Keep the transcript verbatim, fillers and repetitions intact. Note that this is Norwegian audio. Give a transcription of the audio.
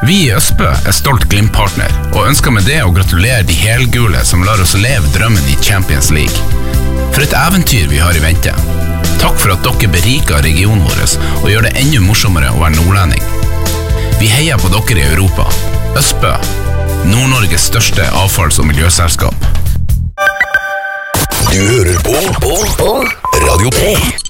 Vi i Østbø er stolt Glimt-partner, og ønsker med det å gratulere de helgule som lar oss leve drømmen i Champions League. For et eventyr vi har i vente. Takk for at dere beriker regionen vår og gjør det enda morsommere å være nordlending. Vi heier på dere i Europa. Østbø, Nord-Norges største avfalls- og miljøselskap. Du hører på, på, på Radio tre.